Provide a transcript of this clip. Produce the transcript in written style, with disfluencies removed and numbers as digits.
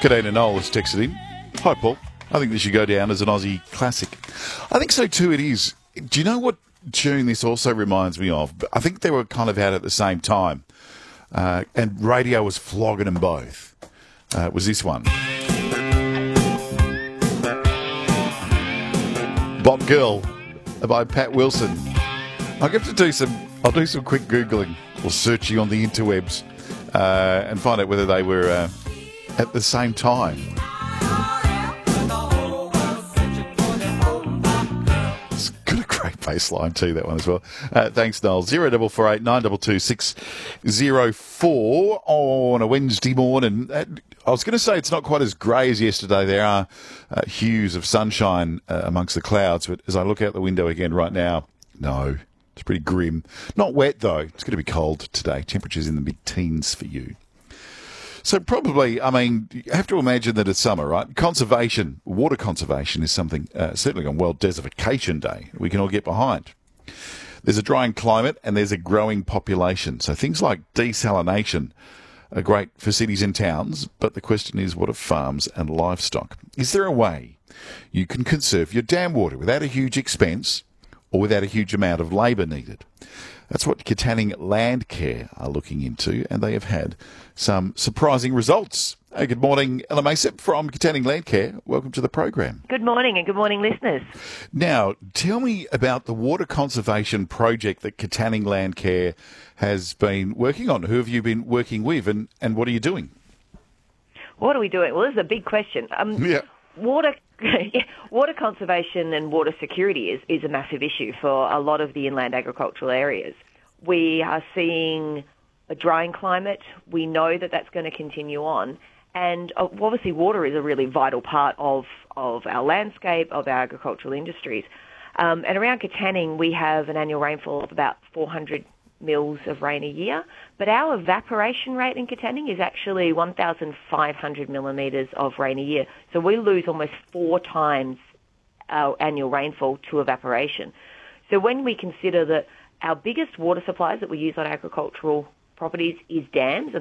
Kadena Noel has texted in. Hi, Paul. I think this should go down as an Aussie classic. I think so too, it is. Do you know what tune this also reminds me of? I think they were kind of out at the same time. And radio was flogging them both. It was this one. Bob Girl by Pat Wilson. I'll do some quick Googling or searching on the interwebs and find out whether they were at the same time. It's got a great bass line too, that one as well. Thanks, Noel. 0448 922 604 on a Wednesday morning. I was going to say it's not quite as grey as yesterday. There are hues of sunshine amongst the clouds, but as I look out the window again right now, no, it's pretty grim. Not wet though. It's going to be cold today. Temperatures in the mid-teens for you. So probably, I mean, you have to imagine that it's summer, right? Conservation, water conservation is something, certainly on World Desertification Day, we can all get behind. There's a drying climate and there's a growing population. So things like desalination are great for cities and towns, but the question is, what of farms and livestock? Is there a way you can conserve your dam water without a huge expense or without a huge amount of labour needed? That's what Katanning Landcare are looking into, and they have had some surprising results. Hey, good morning, Ella Mason from Katanning Landcare. Welcome to the program. Good morning, and good morning, listeners. Now, tell me about the water conservation project that Katanning Landcare has been working on. Who have you been working with, and what are you doing? What are we doing? Well, this is a big question. Water conservation and water security is a massive issue for a lot of the inland agricultural areas. We are seeing a drying climate. We know that that's going to continue on. And obviously water is a really vital part of our landscape, of our agricultural industries. And around Katanning, we have an annual rainfall of about 400 mils of rain a year, but our evaporation rate in Katanning is actually 1,500 millimetres of rain a year. So we lose almost 4 times our annual rainfall to evaporation. So when we consider that our biggest water supplies that we use on agricultural properties is dams,